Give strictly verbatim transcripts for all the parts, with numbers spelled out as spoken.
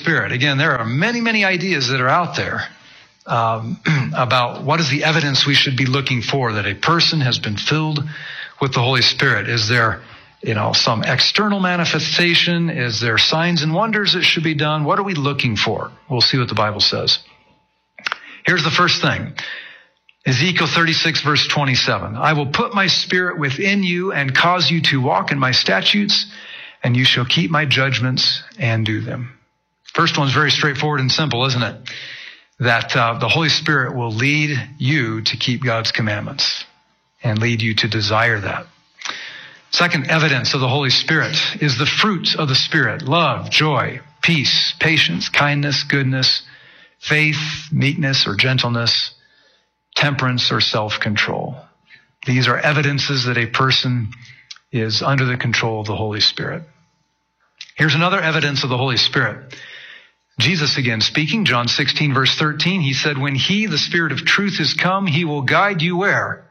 Spirit. Again, there are many, many ideas that are out there um, about what is the evidence we should be looking for that a person has been filled with the Holy Spirit. Is there, you know, some external manifestation? Is there signs and wonders that should be done? What are we looking for? We'll see what the Bible says. Here's the first thing. Ezekiel thirty-six, verse twenty-seven. I will put my spirit within you and cause you to walk in my statutes, and you shall keep my judgments and do them. First one's very straightforward and simple, isn't it? That uh, the Holy Spirit will lead you to keep God's commandments and lead you to desire that. Second evidence of the Holy Spirit is the fruit of the Spirit: love, joy, peace, patience, kindness, goodness, faith, meekness or gentleness, temperance or self-control. These are evidences that a person is under the control of the Holy Spirit. Here's another evidence of the Holy Spirit. Jesus again speaking, John sixteen, verse thirteen, he said, when he, the Spirit of truth, is come, he will guide you where?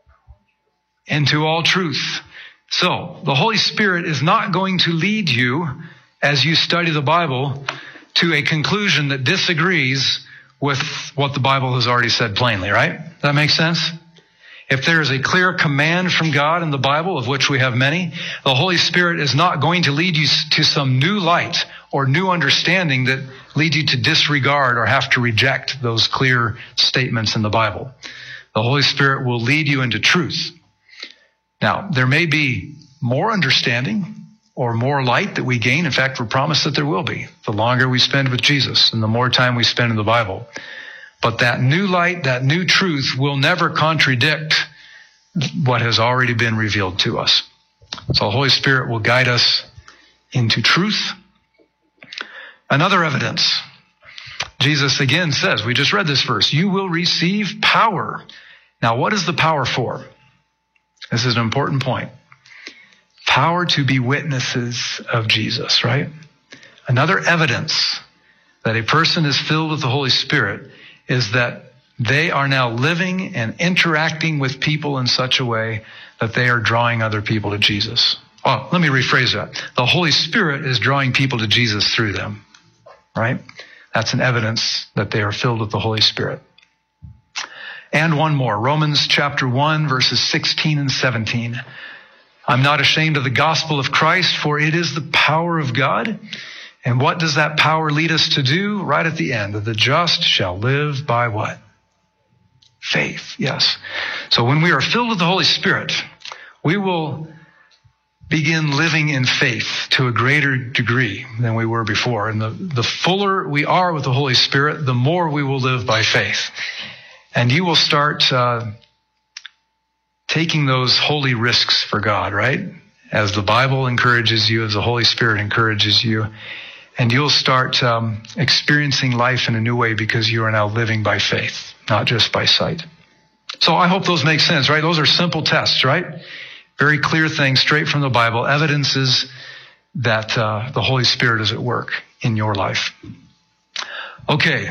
Into all truth. So the Holy Spirit is not going to lead you, as you study the Bible, to a conclusion that disagrees with what the Bible has already said plainly, right? Does that make sense? If there is a clear command from God in the Bible, of which we have many, the Holy Spirit is not going to lead you to some new light or new understanding that leads you to disregard or have to reject those clear statements in the Bible. The Holy Spirit will lead you into truth. Now, there may be more understanding or more light that we gain. In fact, we're promised that there will be, the longer we spend with Jesus and the more time we spend in the Bible. But that new light, that new truth will never contradict what has already been revealed to us. So the Holy Spirit will guide us into truth. Another evidence, Jesus again says, we just read this verse, you will receive power. Now, what is the power for? This is an important point. Power to be witnesses of Jesus, right? Another evidence that a person is filled with the Holy Spirit is that they are now living and interacting with people in such a way that they are drawing other people to Jesus. Well, let me rephrase that. The Holy Spirit is drawing people to Jesus through them, right? That's an evidence that they are filled with the Holy Spirit. And one more, Romans chapter one, verses sixteen and seventeen. I'm not ashamed of the gospel of Christ, for it is the power of God. And what does that power lead us to do? Right at the end, the just shall live by what? Faith, yes. So when we are filled with the Holy Spirit, we will begin living in faith to a greater degree than we were before. And the, the fuller we are with the Holy Spirit, the more we will live by faith. And you will start uh, taking those holy risks for God, right? As the Bible encourages you, as the Holy Spirit encourages you. And you'll start um, experiencing life in a new way because you are now living by faith, not just by sight. So I hope those make sense, right? Those are simple tests, right? Very clear things straight from the Bible, evidences that uh, the Holy Spirit is at work in your life. Okay.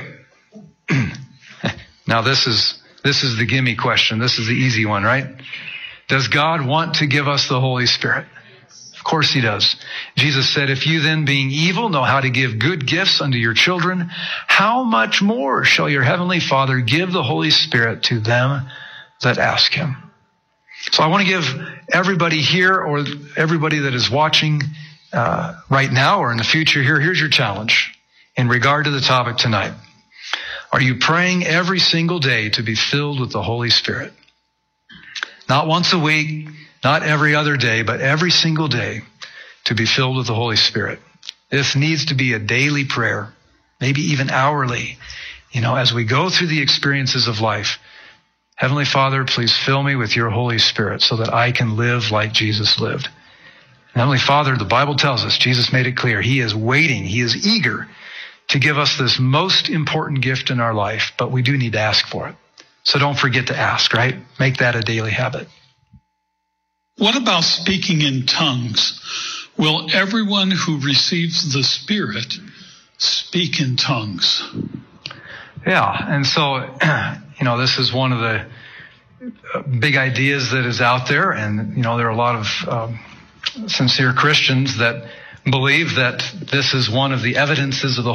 Now this is this is the gimme question. This is the easy one, right? Does God want to give us the Holy Spirit? Of course he does. Jesus said, if you then being evil know how to give good gifts unto your children, how much more shall your heavenly Father give the Holy Spirit to them that ask him? So I want to give everybody here or everybody that is watching uh, right now or in the future here, here's your challenge in regard to the topic tonight. Are you praying every single day to be filled with the Holy Spirit? Not once a week, not every other day, but every single day to be filled with the Holy Spirit. This needs to be a daily prayer, maybe even hourly. You know, as we go through the experiences of life, Heavenly Father, please fill me with your Holy Spirit so that I can live like Jesus lived. And Heavenly Father, the Bible tells us, Jesus made it clear, he is waiting, he is eager to give us this most important gift in our life, but we do need to ask for it. So don't forget to ask, right? Make that a daily habit. What about speaking in tongues? Will everyone who receives the Spirit speak in tongues? Yeah, and so, you know, this is one of the big ideas that is out there, and, you know, there are a lot of um, sincere Christians that believe that this is one of the evidences of the